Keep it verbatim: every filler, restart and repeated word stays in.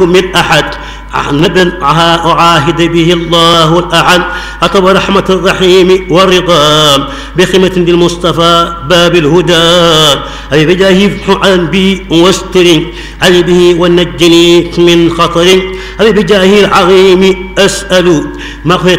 من أحد نبيا أعاهد به الله الأعد أطب رحمة الرحيم والرضا بخدمة للمصطفى باب الهدى أي بجاه عن بي واستر أي به ونجني من خطر أي بجاه العظيم أسأل مغفرة